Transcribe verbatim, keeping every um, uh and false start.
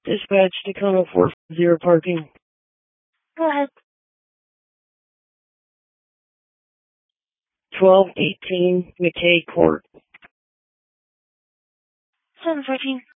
Dispatch Tacoma four zero parking. Go ahead. twelve eighteen McKay Court. seven fourteen.